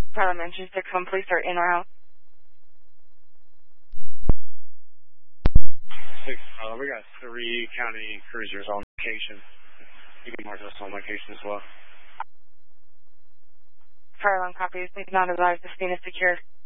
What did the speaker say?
Parliamentary 6-1 police are in or out. We got 3 county cruisers on location. You can mark us on location as well. Fire alarm copies. Please not advise the scene is secure.